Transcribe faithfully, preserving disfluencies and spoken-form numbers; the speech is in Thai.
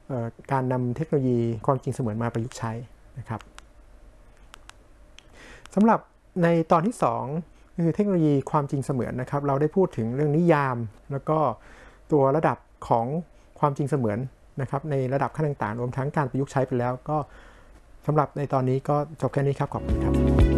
การนำเทคโนโลยีความจริงเสมือนมาประยุกต์ใช้นะครับสำหรับในตอนที่สองคือเทคโนโลยีความจริงเสมือนนะครับเราได้พูดถึงเรื่องนิยามแล้วก็ตัวระดับของความจริงเสมือนนะครับในระดับขั้นต่างๆรวมทั้งการประยุกต์ใช้ไปแล้วก็สำหรับในตอนนี้ก็จบแค่นี้ครับขอบคุณครับ